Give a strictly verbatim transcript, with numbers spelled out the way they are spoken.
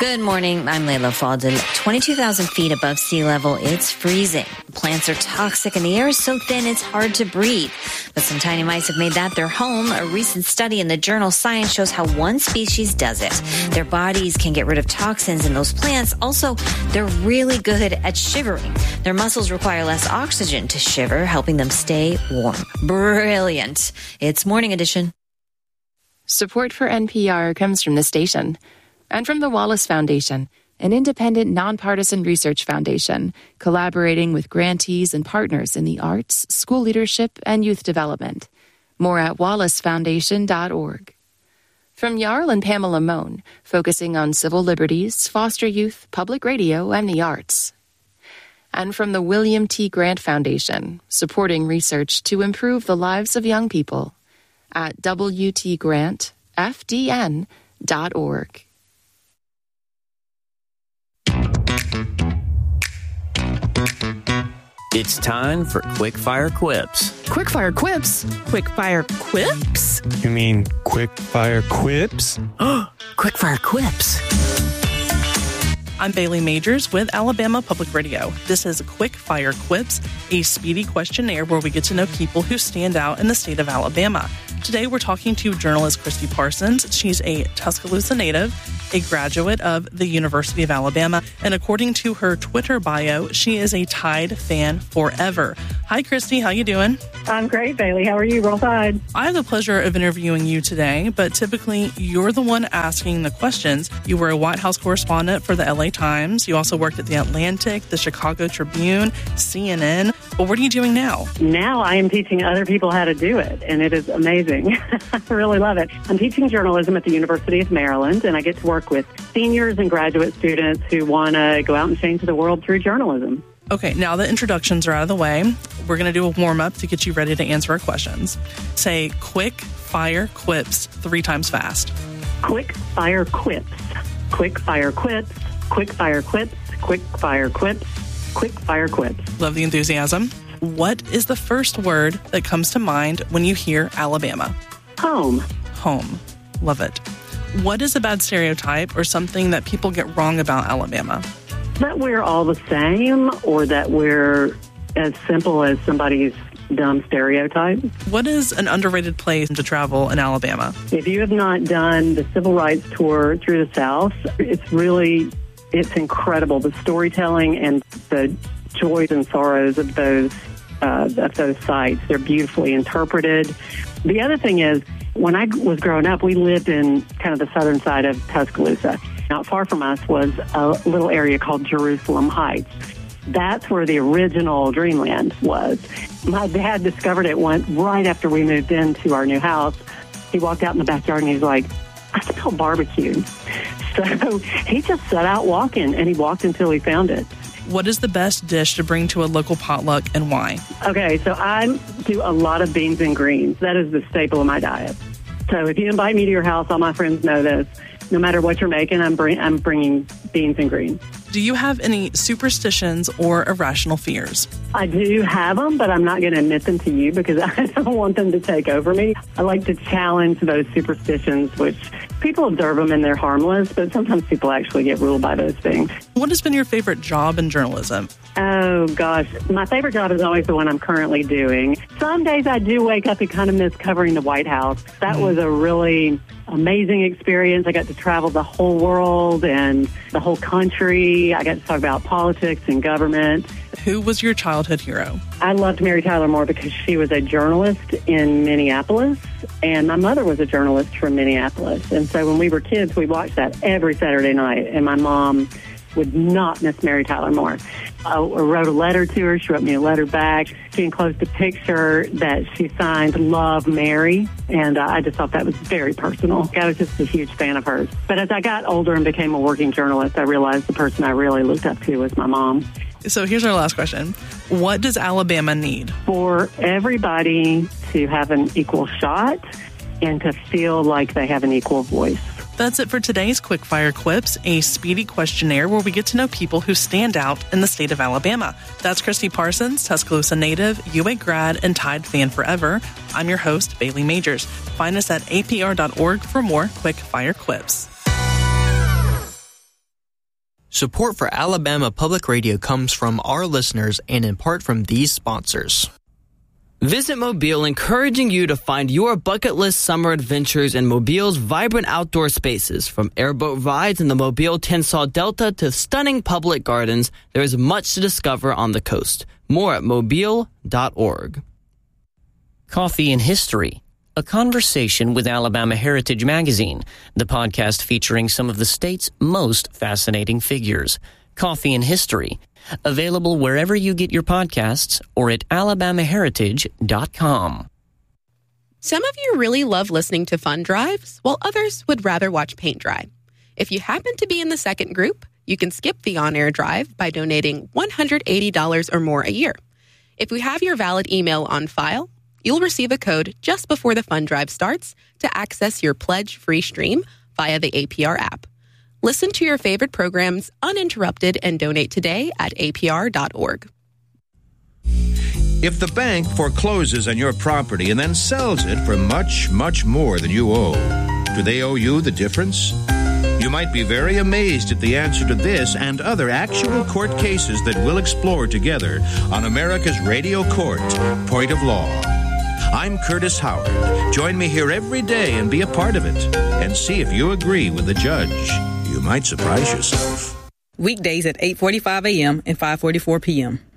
Good morning. I'm Layla Faldin. twenty-two thousand feet above sea level, it's freezing. Plants are toxic and the air is so thin it's hard to breathe. But some tiny mice have made that their home. A recent study in the journal Science shows how one species does it. Their bodies can get rid of toxins in those plants. Also, they're really good at shivering. Their muscles require less oxygen to shiver, helping them stay warm. Brilliant. It's Morning Edition. Support for N P R comes from the station and from the Wallace Foundation, an independent, nonpartisan research foundation collaborating with grantees and partners in the arts, school leadership, and youth development. More at wallace foundation dot org. From Jarl and Pamela Mohn, focusing on civil liberties, foster youth, public radio, and the arts. And from the William T. Grant Foundation, supporting research to improve the lives of young people at w t grant f d n dot org. It's time for Quickfire Quips. Quickfire Quips? Quickfire Quips? You mean Quickfire Quips? Quickfire Quips. I'm Bailey Majors with Alabama Public Radio. This is Quickfire Quips, a speedy questionnaire where we get to know people who stand out in the state of Alabama. Today we're talking to journalist Christy Parsons. She's a Tuscaloosa native, a graduate of the University of Alabama, and according to her Twitter bio, she is a Tide fan forever. Hi, Christy. How you doing? I'm great, Bailey. How are you? Roll Tide. I have the pleasure of interviewing you today, but typically you're the one asking the questions. You were a White House correspondent for the L A Times. You also worked at The Atlantic, the Chicago Tribune, C N N. But what are you doing now? Now I am teaching other people how to do it, and it is amazing. I really love it. I'm teaching journalism at the University of Maryland, and I get to work with seniors and graduate students who want to go out and change the world through journalism. Okay, now the introductions are out of the way. We're going to do a warm-up to get you ready to answer our questions. Say quick fire quips three times fast. Quick fire quips. Quick fire quips. Quick fire quips. Quick fire quips. Quick fire quips. Love the enthusiasm. What is the first word that comes to mind when you hear Alabama? Home. Home. Love it. What is a bad stereotype or something that people get wrong about Alabama? That we're all the same, or that we're as simple as somebody's dumb stereotype. What is an underrated place to travel in Alabama? If you have not done the Civil Rights Tour through the South, it's really, it's incredible. The storytelling and the joys and sorrows of those uh, of those sites. They're beautifully interpreted. The other thing is, when I was growing up, we lived in kind of the southern side of Tuscaloosa. Not far from us was a little area called Jerusalem Heights. That's where the original Dreamland was. My dad discovered it one right after we moved into our new house. He walked out in the backyard and he's like, I smell barbecue. So he just set out walking, and he walked until he found it. What is the best dish to bring to a local potluck and why? Okay, so I do a lot of beans and greens. That is the staple of my diet. So if you invite me to your house, all my friends know this. No matter what you're making, I'm, bring, I'm bringing beans and greens. Do you have any superstitions or irrational fears? I do have them, but I'm not going to admit them to you because I don't want them to take over me. I like to challenge those superstitions, which people observe them and they're harmless, but sometimes people actually get ruled by those things. What has been your favorite job in journalism? Oh, gosh. My favorite job is always the one I'm currently doing. Some days I do wake up and kind of miss covering the White House. That was a really amazing experience. I got to travel the whole world and the whole country. I got to talk about politics and government. Who was your childhood hero? I loved Mary Tyler Moore because she was a journalist in Minneapolis, and my mother was a journalist from Minneapolis. And so when we were kids, we watched that every Saturday night, and my mom would not miss Mary Tyler Moore. I wrote a letter to her. She wrote me a letter back. She enclosed a picture that she signed, Love, Mary, and uh, I just thought that was very personal. I was just a huge fan of hers. But as I got older and became a working journalist, I realized the person I really looked up to was my mom. So here's our last question. What does Alabama need? For everybody to have an equal shot and to feel like they have an equal voice. That's it for today's Quickfire Quips, a speedy questionnaire where we get to know people who stand out in the state of Alabama. That's Christy Parsons, Tuscaloosa native, U A grad, and Tide fan forever. I'm your host, Bailey Majors. Find us at A P R dot org for more Quickfire Quips. Support for Alabama Public Radio comes from our listeners and in part from these sponsors. Visit Mobile, encouraging you to find your bucket list summer adventures in Mobile's vibrant outdoor spaces. From airboat rides in the Mobile Tensaw Delta to stunning public gardens, there is much to discover on the coast. More at mobile dot org. Coffee and History, a conversation with Alabama Heritage Magazine, the podcast featuring some of the state's most fascinating figures. Coffee and History, available wherever you get your podcasts or at alabama heritage dot com. Some of you really love listening to fun drives, while others would rather watch paint dry. If you happen to be in the second group, you can skip the on-air drive by donating one hundred eighty dollars or more a year. If we have your valid email on file, you'll receive a code just before the fun drive starts to access your pledge-free stream via the A P R app. Listen to your favorite programs uninterrupted and donate today at A P R dot org. If the bank forecloses on your property and then sells it for much, much more than you owe, do they owe you the difference? You might be very amazed at the answer to this and other actual court cases that we'll explore together on America's Radio Court, Point of Law. I'm Curtis Howard. Join me here every day and be a part of it. And see if you agree with the judge. You might surprise yourself. Weekdays at eight forty-five a.m. and five forty-four p.m.